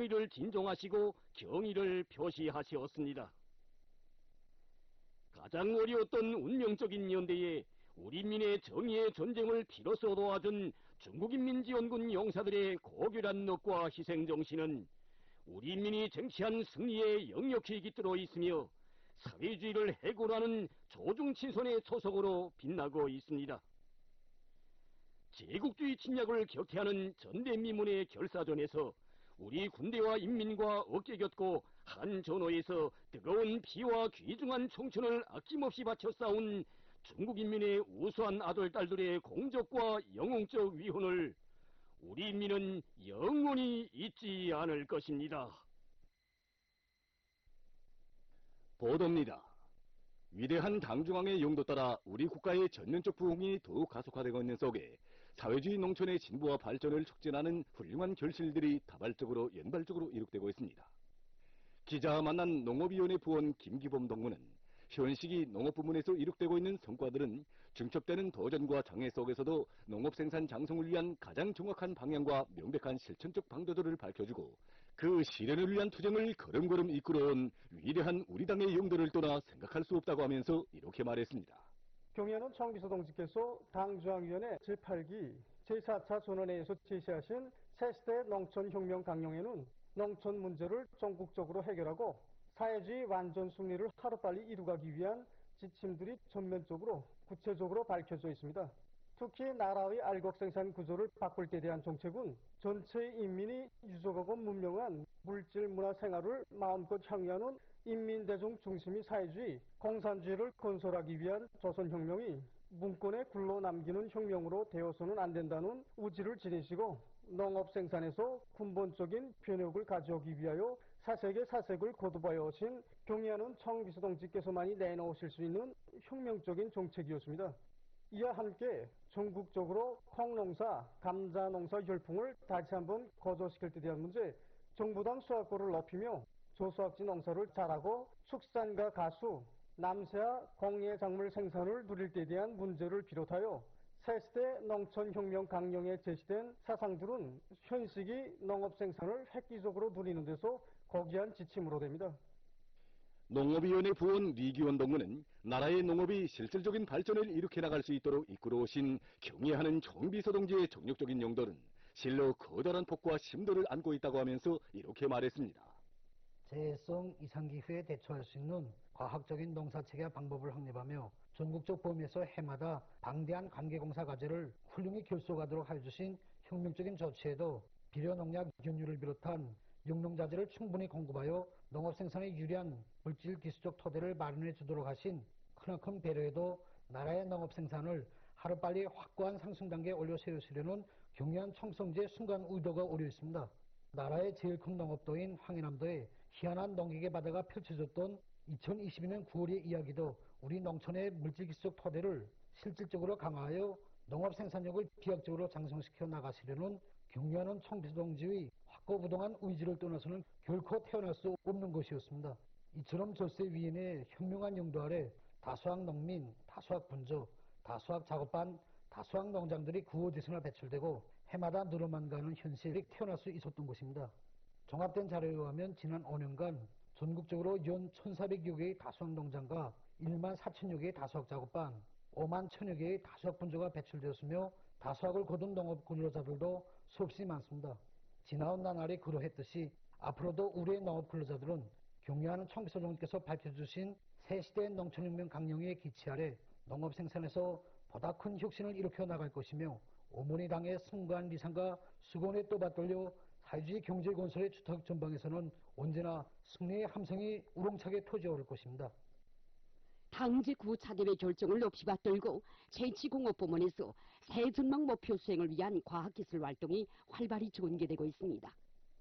정의를 진정하시고 경의를 표시하시었습니다. 가장 어려웠던 운명적인 연대에 우리 민의 정의의 전쟁을 피로써 도와준 중국인민지원군 용사들의 고결한 넋과 희생정신은 우리 민이 쟁취한 승리에 역력히 깃들어 있으며 사회주의를 해고하는 조중친선의 초석으로 빛나고 있습니다. 제국주의 침략을 격퇴하는 전대미문의 결사전에서 우리 군대와 인민과 어깨겼고 한 전호에서 뜨거운 피와 귀중한 청춘을 아낌없이 바쳐 싸운 중국인민의 우수한 아들, 딸들의 공적과 영웅적 위훈을 우리 민은 영원히 잊지 않을 것입니다. 보도입니다. 위대한 당중앙의 용도 따라 우리 국가의 전면적 부흥이 더욱 가속화되고 있는 속에 사회주의 농촌의 진보와 발전을 촉진하는 훌륭한 결실들이 다발적으로 연발적으로 이룩되고 있습니다. 기자와 만난 농업위원회 부원 김기범 동무는 현 시기 농업 부문에서 이룩되고 있는 성과들은 중첩되는 도전과 장애 속에서도 농업 생산 장성을 위한 가장 정확한 방향과 명백한 실천적 방도들을 밝혀주고 그 실현을 위한 투쟁을 걸음걸음 이끌어온 위대한 우리 당의 용도를 떠나 생각할 수 없다고 하면서 이렇게 말했습니다. 경의하는 정비서 동지께서 당중앙위원회 제8기 제4차 전원회의에서 제시하신 새시대 농촌혁명 강령에는 농촌 문제를 전국적으로 해결하고 사회주의 완전 승리를 하루빨리 이루가기 위한 지침들이 전면적으로 구체적으로 밝혀져 있습니다. 특히 나라의 알곡 생산 구조를 바꿀 때 대한 정책은 전체 인민이 유족하고 문명한 물질 문화 생활을 마음껏 향유하는 인민대중 중심의 사회주의, 공산주의를 건설하기 위한 조선혁명이 문권에 굴러 남기는 혁명으로 되어서는 안 된다는 의지를 지니시고 농업 생산에서 근본적인 변혁을 가져오기 위하여 사색의 사색을 거듭하여 오신 경의하는 청비서 동지께서만이 내놓으실 수 있는 혁명적인 정책이었습니다. 이와 함께 전국적으로 콩농사, 감자농사 열풍을 다시 한번 거저시킬 때 대한 문제, 정부당 수확고를 높이며 저수확지 농사를 잘하고 축산과 가수, 남새와 공예 작물 생산을 누릴 때에 대한 문제를 비롯하여 새시대 농촌혁명 강령에 제시된 사상들은 현 시기 농업 생산을 획기적으로 누리는 데서 고귀한 지침으로 됩니다. 농업위원회 부원 리기원 동무는 나라의 농업이 실질적인 발전을 일으켜 나갈 수 있도록 이끌어오신 경의하는 정비서 동지의 정력적인 용도는 실로 커다란 폭과 심도를 안고 있다고 하면서 이렇게 말했습니다. 재해성 이상기후에 대처할 수 있는 과학적인 농사체계 방법을 확립하며 전국적 범위에서 해마다 방대한 관계공사 과제를 훌륭히 결속하도록 해주신 혁명적인 조치에도 비료농약 연유를 비롯한 영농자재를 충분히 공급하여 농업 생산에 유리한 물질 기술적 토대를 마련해 주도록 하신 크나큰 배려에도 나라의 농업 생산을 하루빨리 확고한 상승 단계에 올려 세우시려는 경의한 청성제 순간 의도가 오려 있습니다. 나라의 제일 큰 농업도인 황해남도에 희한한 농객의 바다가 펼쳐졌던 2022년 9월의 이야기도 우리 농촌의 물질기술적 토대를 실질적으로 강화하여 농업 생산력을 비약적으로 장성시켜 나가시려는 경의하는 청비서 동지의 확고부동한 의지를 떠나서는 결코 태어날 수 없는 것이었습니다. 이처럼 절세위원회의 현명한 용도 아래 다수학 농민, 다수학 분조, 다수학 작업반, 다수학 농장들이 구호지선에 배출되고 해마다 늘어만 가는 현실이 태어날 수 있었던 것입니다. 종합된 자료에 의하면 지난 5년간 전국적으로 연 1,400여 개의 다수학 농장과 1만 4천여 개의 다수학 작업반, 5만 1천여 개의 다수학 분조가 배출되었으며 다수학을 거둔 농업 근로자들도 수없이 많습니다. 지나온 나날이 그러했듯이 앞으로도 우리의 농업 근로자들은 경의하는 청비서 동지께서 밝혀주신 새시대 농촌혁명 강령의 기치 아래 농업 생산에서 보다 큰 혁신을 일으켜 나갈 것이며 어머니 당의 승관 리상과 수건에 또받들려 사회주의 경제 건설의 주택 전방에서는 언제나 승리의 함성이 우렁차게 터져오를 것입니다. 당제 구차대회 결정을 없이 받들고 채취공업부문에서 새 전망 목표 수행을 위한 과학기술 활동이 활발히 전개되고 있습니다.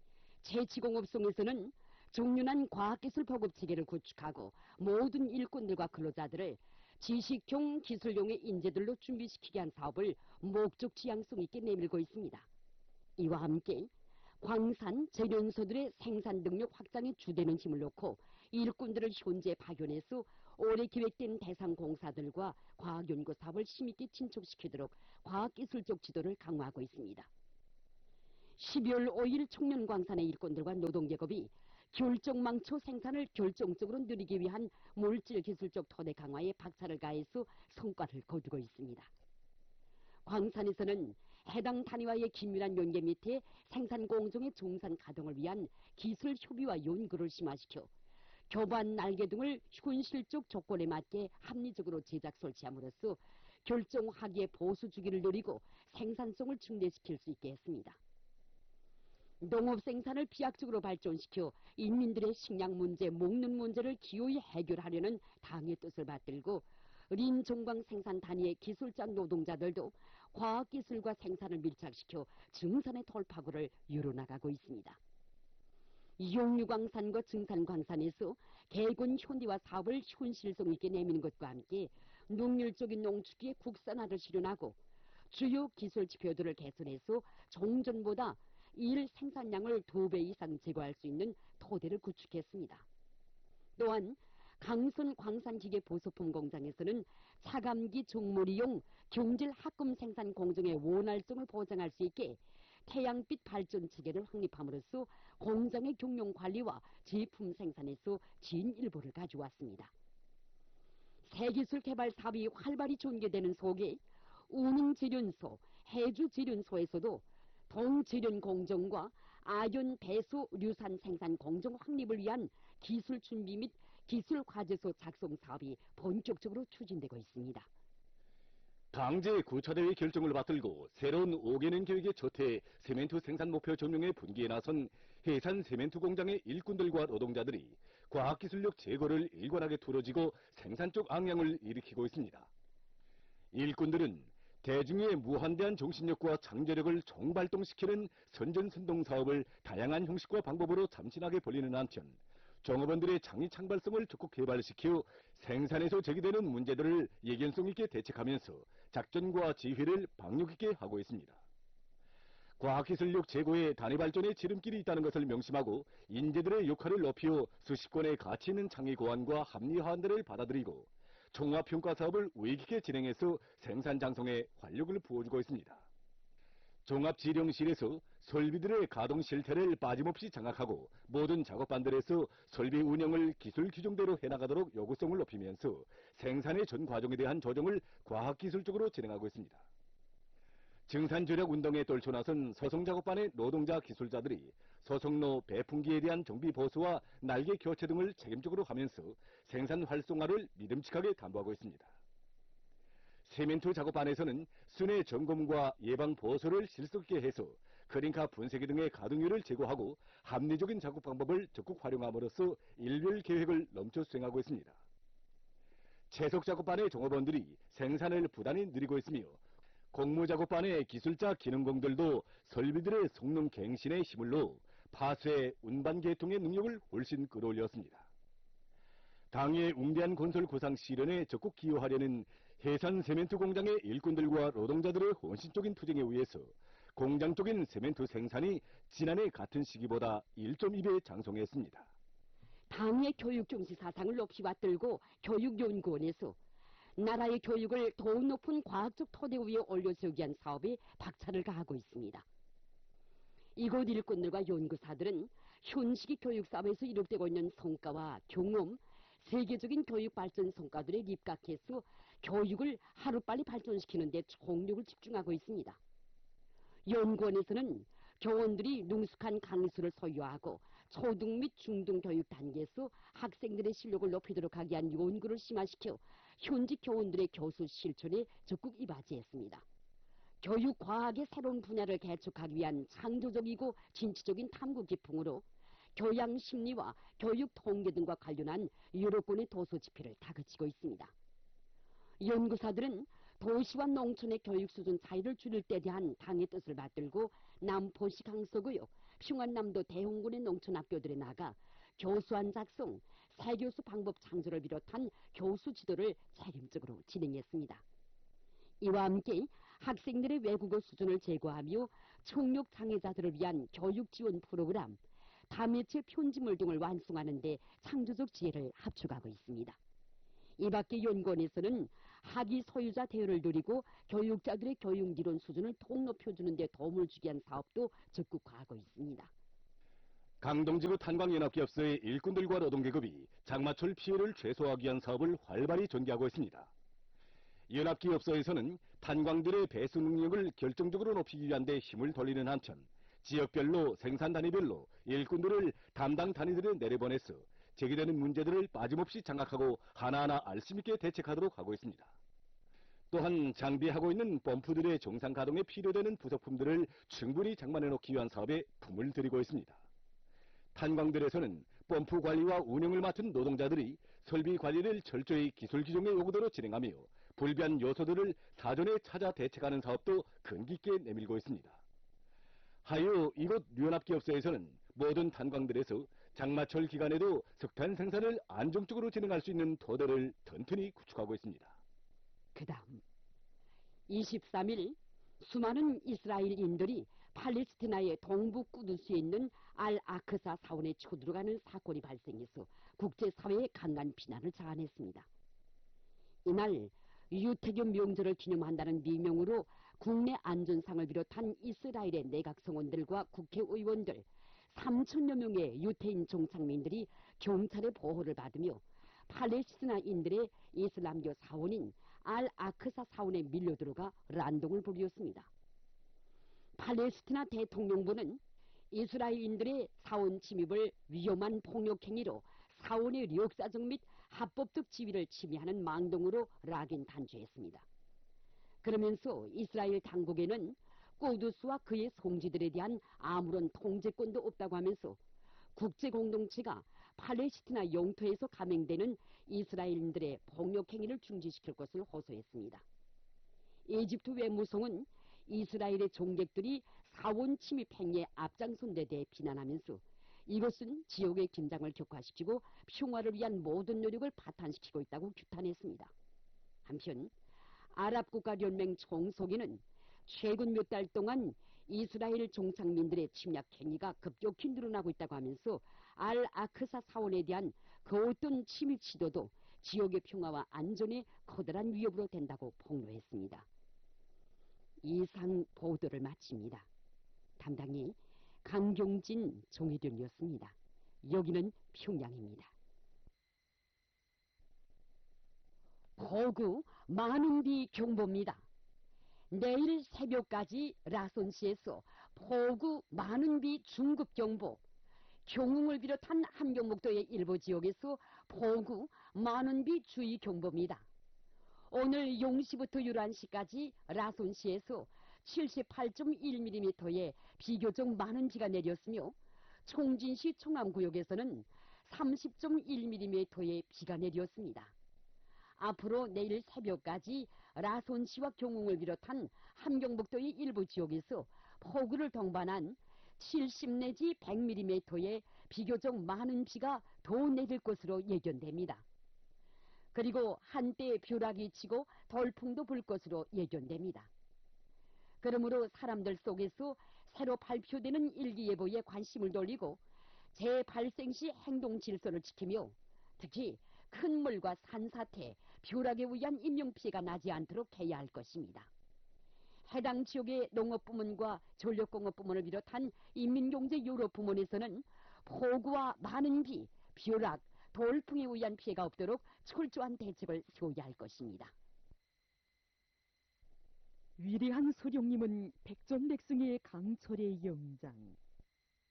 채취공업성에서는 종륜한 과학기술 보급체계를 구축하고 모든 일꾼들과 근로자들을 지식형 기술용의 인재들로 준비시키게 한 사업을 목적 지향성 있게 내밀고 있습니다. 이와 함께 광산, 재련소들의 생산 능력 확장에 주되는 힘을 놓고 일꾼들을 현재 파견해서 올해 계획된 대상 공사들과 과학연구 사업을 힘있게 진척시키도록 과학기술적 지도를 강화하고 있습니다. 12월 5일 청년광산의 일꾼들과 노동계급이 결정망초 생산을 결정적으로 늘리기 위한 물질기술적 토대 강화에 박차를 가해서 성과를 거두고 있습니다. 광산에서는 해당 단위와의 긴밀한 연계 밑에 생산 공정의 종산 가동을 위한 기술 협의와 연구를 심화시켜 교반 날개 등을 현실적 조건에 맞게 합리적으로 제작 설치함으로써 결정하기의 보수 주기를 늘리고 생산성을 증대시킬 수 있게 했습니다. 농업 생산을 비약적으로 발전시켜 인민들의 식량 문제, 먹는 문제를 기어이 해결하려는 당의 뜻을 받들고 린종광 생산 단위의 기술자 노동자들도 과학기술과 생산을 밀착시켜 증산의 돌파구를 열어나가고 있습니다. 용류광산과 증산광산에서 개군 현대화 사업을 현실성 있게 내미는 것과 함께 능률적인 농축기의 국산화를 실현하고 주요 기술 지표들을 개선해서 종전보다 일 생산량을 2배 이상 제거할 수 있는 토대를 구축했습니다. 또한 강선 광산기계 보소품 공장에서는 차감기 종물이용 경질 합금 생산 공정의 원활성을 보장할 수 있게 태양빛 발전 체계를 확립함으로써 공장의 경영 관리와 제품 생산에서 진일보를 가져왔습니다. 새기술 개발 사업이 활발히 전개되는 속에 운흥재련소, 해주재련소에서도 동재련 공정과 아연 배수 류산 생산 공정 확립을 위한 기술 준비 및 기술 과제서 작성 사업이 본격적으로 추진되고 있습니다. 당제 9차 대회 결정을 받들고 새로운 5개년 계획의 첫해 세멘트 생산 목표 점령에 분기에 나선 해산 세멘트 공장의 일꾼들과 노동자들이 과학기술력 제거를 일관하게 두려지고 생산 쪽 악량을 일으키고 있습니다. 일꾼들은 대중의 무한대한 정신력과 창조력을 총발동시키는 선전선동 사업을 다양한 형식과 방법으로 참신하게 벌리는 한편 종업원들의 창의 창발성을 적극 개발시켜 생산에서 제기되는 문제들을 예견성 있게 대책하면서 작전과 지휘를 박력 있게 하고 있습니다. 과학기술력 제고에 단위 발전의 지름길이 있다는 것을 명심하고 인재들의 역할을 높여 수십 건의 가치 있는 창의 고안과 합리화 안들을 받아들이고 종합평가 사업을 우익 있게 진행해서 생산 장성에 활력을 부어주고 있습니다. 종합지령실에서 설비들의 가동 실태를 빠짐없이 장악하고 모든 작업반들에서 설비 운영을 기술 규정대로 해나가도록 요구성을 높이면서 생산의 전 과정에 대한 조정을 과학기술적으로 진행하고 있습니다. 증산절약 운동에 떨쳐나선 소성작업반의 노동자 기술자들이 소성로 배풍기에 대한 정비 보수와 날개 교체 등을 책임적으로 하면서 생산 활성화를 믿음직하게 담보하고 있습니다. 세멘트 작업반에서는 순회 점검과 예방 보수를 실속 있게 해서 크링카 분쇄기 등의 가동률을 제고하고 합리적인 작업 방법을 적극 활용함으로써 일별 계획을 넘쳐 수행하고 있습니다. 채석 작업반의 종업원들이 생산을 부단히 늘리고 있으며 공무작업반의 기술자 기능공들도 설비들의 성능 갱신에 힘을 넣어 파쇄, 운반 개통의 능력을 훨씬 끌어올렸습니다. 당의 웅대한 건설 구상 실현에 적극 기여하려는 해산 세멘트 공장의 일꾼들과 노동자들의 헌신적인 투쟁에 의해서 공장 쪽인 세멘트 생산이 지난해 같은 시기보다 1.2배 장성했습니다. 당의 교육 중시 사상을 높이 받들고 교육연구원에서 나라의 교육을 더욱 높은 과학적 토대 위에 올려세우기 위한 사업에 박차를 가하고 있습니다. 이곳 일꾼들과 연구사들은 현시기 교육 사업에서 이룩되고 있는 성과와 경험, 세계적인 교육 발전 성과들에 입각해서 교육을 하루빨리 발전시키는 데 총력을 집중하고 있습니다. 연구원에서는 교원들이 능숙한 강의수를 소유하고 초등 및 중등 교육 단계에서 학생들의 실력을 높이도록 하기 위한 연구를 심화시켜 현직 교원들의 교수 실천에 적극 이바지했습니다. 교육과학의 새로운 분야를 개척하기 위한 창조적이고 진취적인 탐구 기풍으로 교양 심리와 교육 통계 등과 관련한 여러 건의 도서 집필을 다그치고 있습니다. 연구사들은 도시와 농촌의 교육 수준 차이를 줄일 때 대한 당의 뜻을 받들고 남포시 강서구역, 평안남도 대홍군의 농촌학교들에 나가 교수안 작성, 새교수 방법 창조를 비롯한 교수 지도를 책임적으로 진행했습니다. 이와 함께 학생들의 외국어 수준을 제고하며 청력 장애자들을 위한 교육 지원 프로그램, 다매체 편집물 등을 완성하는 데 창조적 지혜를 합축하고 있습니다. 이 밖에 연구원에서는 학위 소유자 대우를 누리고 교육자들의 교육 이론 수준을 통 높여주는 데 도움을 주기 위한 사업도 적극화하고 있습니다. 강동지구 탄광연합기업소의 일꾼들과 노동계급이 장마철 피해를 최소화하기 위한 사업을 활발히 전개하고 있습니다. 연합기업소에서는 탄광들의 배수 능력을 결정적으로 높이기 위한 데 힘을 돌리는 한편 지역별로 생산 단위별로 일꾼들을 담당 단위들에 내려보내서 제기되는 문제들을 빠짐없이 장악하고 하나하나 알심있게 대책하도록 하고 있습니다. 또한 장비하고 있는 펌프들의 정상 가동에 필요되는 부속품들을 충분히 장만해 놓기 위한 사업에 품을 들이고 있습니다. 탄광들에서는 펌프 관리와 운영을 맡은 노동자들이 설비 관리를 철저히 기술 규정의 요구대로 진행하며 불비한 요소들을 사전에 찾아 대책하는 사업도 근기 있게 내밀고 있습니다. 하여 이곳 연합기업소에서는 모든 탄광들에서 장마철 기간에도 석탄 생산을 안정적으로 진행할 수 있는 토대를 튼튼히 구축하고 있습니다. 그 다음 23일 수많은 이스라엘인들이 팔레스티나의 동부 꾸두스에 있는 알-아크사 사원에 쳐들어가는 사건이 발생해서 국제사회의 강한 비난을 자아냈습니다. 이날 유태교 명절을 기념한다는 미명으로 국내 안전상을 비롯한 이스라엘의 내각 성원들과 국회의원들 3천여 명의 유태인 정착민들이 경찰의 보호를 받으며 팔레스티나인들의 이슬람교 사원인 알-아크사 사원에 밀려들어가 란동을 벌였습니다. 팔레스티나 대통령부는 이스라엘인들의 사원 침입을 위험한 폭력행위로 사원의 역사적 및 합법적 지위를 침해하는 망동으로 락인 단죄했습니다. 그러면서 이스라엘 당국에는 꾸두스와 그의 성지들에 대한 아무런 통제권도 없다고 하면서 국제공동체가 팔레스티나 영토에서 감행되는 이스라엘인들의 폭력행위를 중지시킬 것을 호소했습니다. 이집트 외무성은 이스라엘의 종객들이 사원 침입 행위에 앞장선 데 대해 비난하면서 이것은 지역의 긴장을 격화시키고 평화를 위한 모든 노력을 파탄시키고 있다고 규탄했습니다. 한편 아랍국가연맹 총서기는 최근 몇 달 동안 이스라엘 정착민들의 침략 행위가 급격히 늘어나고 있다고 하면서 알-아크사 사원에 대한 그 어떤 침입 시도도 지역의 평화와 안전에 커다란 위협으로 된다고 폭로했습니다. 이상 보도를 마칩니다. 담당이 강경진 정의들이었습니다. 여기는 평양입니다. 폭우 많은 비 경보입니다. 내일 새벽까지 라손시에서 폭우 많은 비 중급경보, 경웅을 비롯한 함경북도의 일부 지역에서 폭우 많은 비 주의경보입니다. 오늘 0시부터 11시까지 라손시에서 78.1mm의 비교적 많은 비가 내렸으며 총진시 청암구역에서는 30.1mm의 비가 내렸습니다. 앞으로 내일 새벽까지 라손시와 경웅을 비롯한 함경북도의 일부 지역에서 폭우를 동반한 70 내지 100mm의 비교적 많은 비가 더 내릴 것으로 예견됩니다. 그리고 한때 벼락이 치고 돌풍도 불 것으로 예견됩니다. 그러므로 사람들 속에서 새로 발표되는 일기예보에 관심을 돌리고 재발생 시 행동 질서를 지키며 특히 큰 물과 산사태, 벼락에 의한 인명피해가 나지 않도록 해야 할 것입니다. 해당 지역의 농업부문과 전력공업부문을 비롯한 인민경제유럽부문에서는 폭우와 많은 비, 벼락, 돌풍에 의한 피해가 없도록 철저한 대책을 세워야 할 것입니다. 위대한 소령님은 백전백승의 강철의 영장,